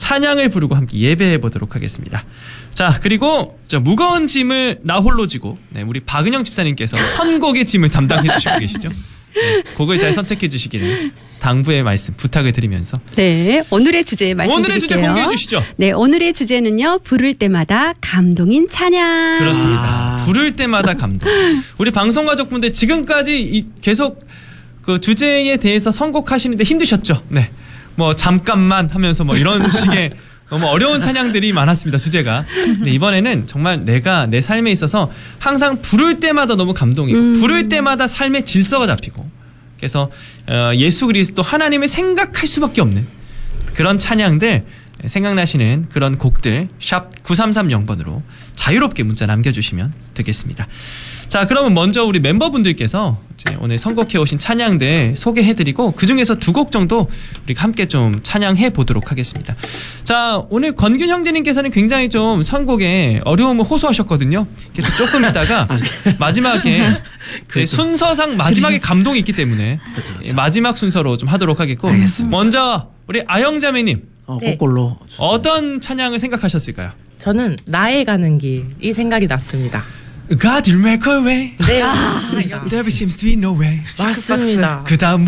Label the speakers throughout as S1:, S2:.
S1: 찬양을 부르고 함께 예배해 보도록 하겠습니다. 자, 그리고 저 무거운 짐을 나 홀로 지고 우리 박은영 집사님께서 선곡의 짐을 담당해 주시고 계시죠. 네, 곡을 잘 선택해 주시기를 당부의 말씀 부탁을 드리면서
S2: 네, 오늘의 주제 말씀드릴게요.
S1: 오늘의 주제 공개해 주시죠.
S2: 네, 오늘의 주제는요. 부를 때마다 감동인 찬양.
S1: 그렇습니다. 부를 때마다 감동. 우리 방송 가족분들 지금까지 계속 그 주제에 대해서 선곡하시는데 힘드셨죠? 네. 뭐 잠깐만 하면서 뭐 이런 식의 너무 어려운 찬양들이 많았습니다. 주제가. 근데 이번에는 정말 내가 내 삶에 있어서 항상 부를 때마다 너무 감동이고 부를 때마다 삶의 질서가 잡히고 그래서 예수 그리스도 하나님을 생각할 수밖에 없는 그런 찬양들 생각나시는 그런 곡들 샵 9330번으로 자유롭게 문자 남겨주시면 되겠습니다. 자, 그러면 먼저 우리 멤버분들께서 이제 오늘 선곡해 오신 찬양들 소개해드리고 그중에서 2곡 정도 우리가 함께 좀 찬양해 보도록 하겠습니다. 자, 오늘 건균 형제님께서는 굉장히 좀 선곡에 어려움을 호소하셨거든요. 그래서 조금 있다가 마지막에 순서상 마지막에 감동이 있기 때문에 그렇죠. 마지막 순서로 좀 하도록 하겠고 알겠습니다. 먼저 우리 아영자매님
S3: 거꾸로
S1: 어떤 찬양을 생각하셨을까요?
S4: 저는 나의 가는 길 이 생각이 났습니다.
S1: God, you'll make a way.
S4: 네, 맞습니다.
S1: There seems to be no way.
S4: 맞습니다.
S1: 그 다음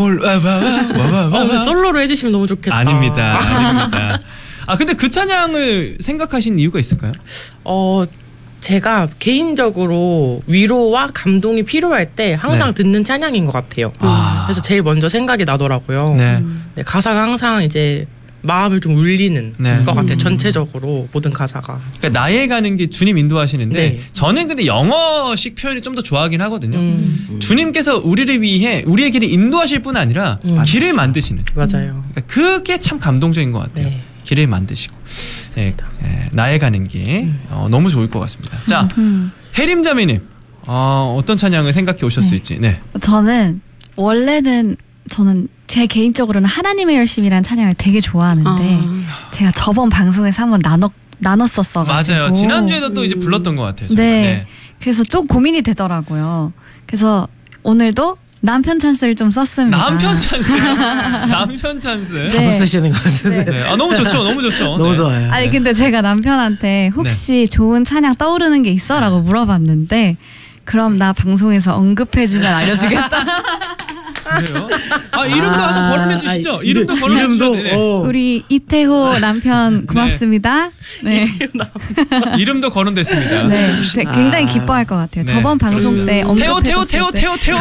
S4: 솔로로 해주시면 너무 좋겠다.
S1: 아닙니다. 아, 근데 그 찬양을 생각하신 이유가 있을까요?
S4: 제가 개인적으로 위로와 감동이 필요할 때 항상 듣는 찬양인 것 같아요. 그래서 제일 먼저 생각이 나더라고요. 네, 가사가 항상 이제 마음을 좀 울리는 것 같아요. 전체적으로 모든 가사가.
S1: 그러니까 나에 가는 게 주님 인도하시는데 저는 근데 영어식 표현이 좀 더 좋아하긴 하거든요. 주님께서 우리를 위해 우리의 길을 인도하실 뿐 아니라 길을 만드시는.
S4: 맞아요.
S1: 그러니까 그게 참 감동적인 것 같아요. 길을 만드시고. 네, 나에 가는 길 너무 좋을 것 같습니다. 자, 혜림자매님 어떤 찬양을 생각해 오셨을지. 네.
S5: 저는 제 개인적으로는 하나님의 열심이라는 찬양을 되게 좋아하는데 제가 저번 방송에서 한번 나눴었어가지고
S1: 맞아요. 지난주에도 또 이제 불렀던 것 같아요.
S5: 네. 그래서 좀 고민이 되더라고요. 그래서 오늘도 남편 찬스를 좀 썼습니다.
S1: 남편 찬스? 남편 찬스?
S3: 자주 쓰시는 것 같은데.
S1: 네. 아, 너무 좋죠. 너무 좋죠.
S3: 너무 좋아요.
S5: 아니, 근데 제가 남편한테 혹시 좋은 찬양 떠오르는 게 있어? 라고 물어봤는데 그럼 나 방송에서 언급해주면 알려주겠다.
S1: 그래요? 아, 이름도 한번 거론해 주시죠. 이름도 거론해 주시죠.
S5: 우리 이태호 남편 고맙습니다. 네.
S1: 이름도 거론됐습니다.
S5: 네. 굉장히 기뻐할 것 같아요. 저번 방송 때 언급해줬을 때.
S1: 태호.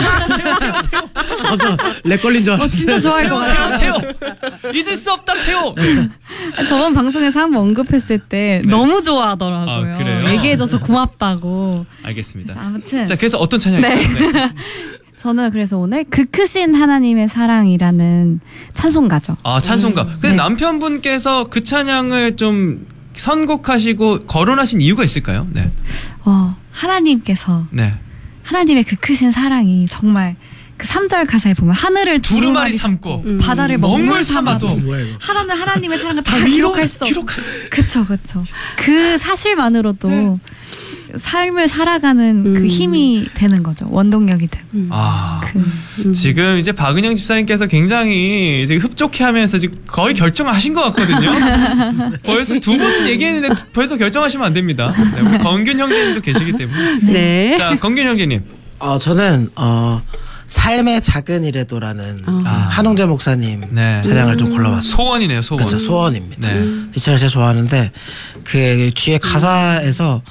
S3: 렉 걸린 줄 알았어요.
S5: 진짜 좋아할 것 같아요.
S1: 태호. 잊을 수 없다, 태호.
S5: 저번 방송에서 한번 언급했을 때 너무 좋아하더라고요.
S1: 아, 그래요?
S5: 얘기해줘서 고맙다고.
S1: 알겠습니다.
S5: 아무튼.
S1: 자, 그래서 어떤 찬양이에요?
S5: 저는 그래서 오늘 그 크신 하나님의 사랑이라는 찬송가죠.
S1: 아, 찬송가. 근데 남편분께서 그 찬양을 좀 선곡하시고 거론하신 이유가 있을까요? 네.
S5: 하나님께서 하나님의 그 크신 사랑이 정말 그 3절 가사에 보면 하늘을 두루마리 삼고 바다를 먹물 삼아도 하나님의 사랑을 다 기록할 수 없어. 그쵸. 그 사실만으로도 삶을 살아가는 그 힘이 되는 거죠. 원동력이 되고.
S1: 지금 이제 박은영 집사님께서 굉장히 지금 흡족해하면서 지금 거의 결정하신 것 같거든요. 벌써 2분 얘기했는데 벌써 결정하시면 안 됩니다. 네, 우리 건균 형제님도 계시기 때문에.
S2: 네.
S1: 자, 건균 형제님.
S3: 저는 삶의 작은 일에도라는 한홍재 목사님 찬양을 좀 골라봤어요.
S1: 소원이네요, 소원.
S3: 그렇죠, 소원입니다. 이 찬양을 제가 좋아하는데 그 뒤에 가사에서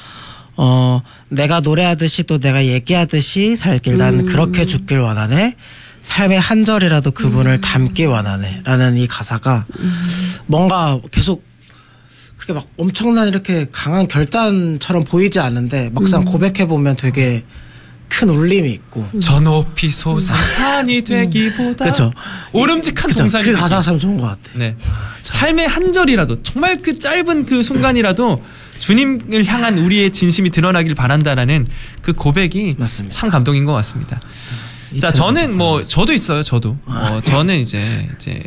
S3: 내가 노래하듯이 또 내가 얘기하듯이 살길 난 그렇게 죽길 원하네. 삶의 한 절이라도 그분을 닮기 원하네. 라는 이 가사가 뭔가 계속 그렇게 막 엄청난 이렇게 강한 결단처럼 보이지 않는데 막상 고백해보면 되게 큰 울림이 있고
S1: 저 높이 솟은 산이 되기보다
S3: 그쵸.
S1: 오름직한 동산이
S3: 그 가사가 참 좋은 것 같아요.
S1: 네. 삶의 한 절이라도 정말 그 짧은 그 순간이라도 주님을 향한 우리의 진심이 드러나길 바란다라는 그 고백이 맞습니다. 참 감동인 것 같습니다. 자, 저는 저도 있어요. 저는 이제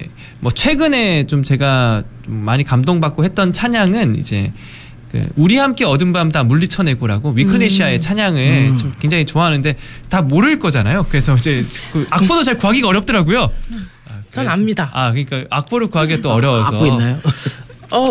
S1: 최근에 좀 제가 좀 많이 감동받고 했던 찬양은 이제 우리 함께 어둠 밤 다 물리쳐내고라고 위클레시아의 찬양을 좀 굉장히 좋아하는데 다 모를 거잖아요. 그래서 이제 그 악보도 잘 구하기가 어렵더라고요.
S4: 전 압니다.
S1: 그러니까 악보를 구하기가 또 어려워서.
S3: 악보 있나요?